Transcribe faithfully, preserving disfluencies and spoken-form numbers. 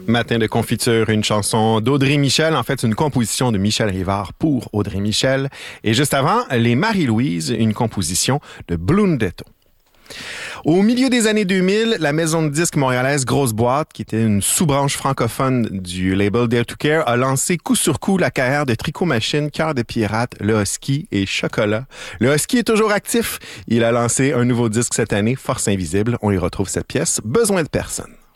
Matin de confiture, une chanson d'Audrey Michel. En fait, une composition de Michel Rivard pour Audrey Michel. Et juste avant, les Marie-Louise, une composition de Blundetto. Au milieu des années deux mille, la maison de disques montréalaise Grosse Boîte, qui était une sous-branche francophone du label Dare to Care, a lancé coup sur coup la carrière de Tricot Machine, Cœur de Pirate, Le Husky et Chocolat. Le Husky est toujours actif. Il a lancé un nouveau disque cette année, Force Invisible. On y retrouve cette pièce, Besoin de personne.